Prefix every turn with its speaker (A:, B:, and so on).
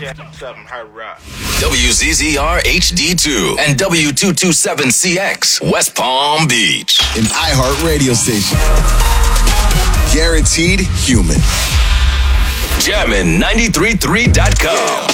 A: Something hard rock.
B: WZZR HD2 and W227CX, West Palm Beach.
C: An iHeart radio station. Guaranteed human.
B: Jammin'933.com.